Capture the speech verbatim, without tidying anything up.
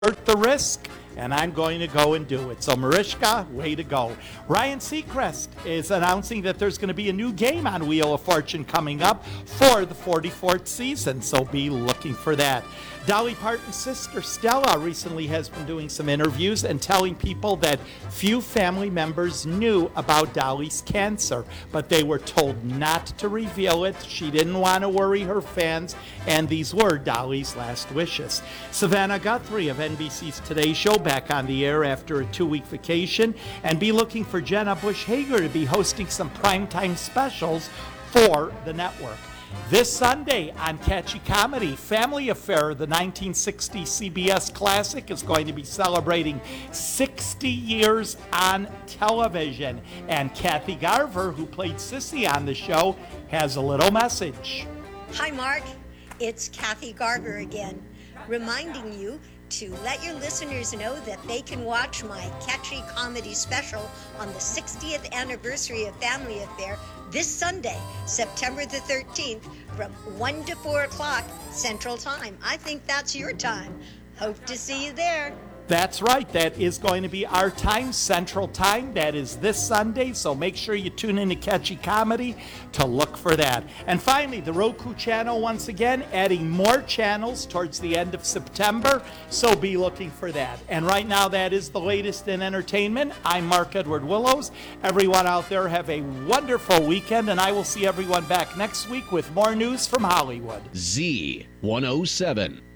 worth the risk, and I'm going to go and do it. So Mariska, way to go. Ryan Seacrest is announcing that there's going to be a new game on Wheel of Fortune coming up for the forty-fourth season, so be looking for that. Dolly Parton's sister Stella recently has been doing some interviews and telling people that few family members knew about Dolly's cancer, but they were told not to reveal it. She didn't want to worry her fans, and these were Dolly's last wishes. Savannah Guthrie of N B C's Today Show back on the air after a two-week vacation, and be looking for Jenna Bush Hager to be hosting some primetime specials for the network. This Sunday on Catchy Comedy, Family Affair, the nineteen sixty C B S classic, is going to be celebrating sixty years on television. And Kathy Garver, who played Sissy on the show, has a little message. Hi, Mark. It's Kathy Garver again, reminding you to let your listeners know that they can watch my Catchy Comedy special on the sixtieth anniversary of Family Affair this Sunday, September the thirteenth, from one to four o'clock Central Time. I think that's your time. Hope to see you there. That's right. That is going to be our time, Central Time. That is this Sunday, so make sure you tune in to Catchy Comedy to look for that. And finally, the Roku channel, once again, adding more channels towards the end of September, so be looking for that. And right now, that is the latest in entertainment. I'm Mark Edward Willows. Everyone out there, have a wonderful weekend, and I will see everyone back next week with more news from Hollywood. Z one oh seven.